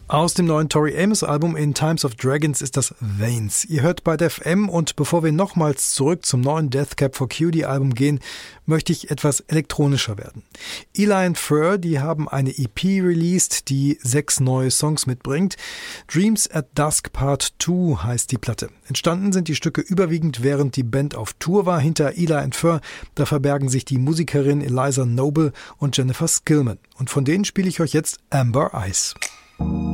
Aus dem neuen Tori Amos Album In Times of Dragons ist das Veins. Ihr hört bei FM und bevor wir nochmals zurück zum neuen Death Cab for Cutie Album gehen, möchte ich etwas elektronischer werden. Eli & Fur, die haben eine EP released, die 6 neue Songs mitbringt. Dreams at Dusk Part 2 heißt die Platte. Entstanden sind die Stücke überwiegend, während die Band auf Tour war. Hinter Eli & Fur, da verbergen sich die Musikerin Eliza Noble und Jennifer Skillman. Und von denen spiele ich euch jetzt Amber Eyes.